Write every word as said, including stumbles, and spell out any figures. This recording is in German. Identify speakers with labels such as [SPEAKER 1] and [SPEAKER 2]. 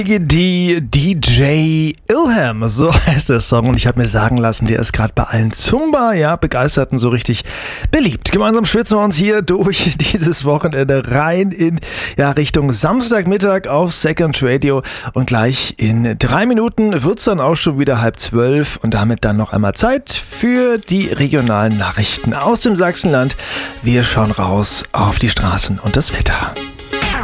[SPEAKER 1] Die D J Ilham, so heißt der Song, und ich habe mir sagen lassen, der ist gerade bei allen Zumba, ja, Begeisterten so richtig beliebt. Gemeinsam schwitzen wir uns hier durch dieses Wochenende rein in ja, Richtung Samstagmittag auf Second Radio, und gleich in drei Minuten wird es dann auch schon wieder halb zwölf und damit dann noch einmal Zeit für die regionalen Nachrichten aus dem Sachsenland. Wir schauen raus auf die Straßen und das Wetter.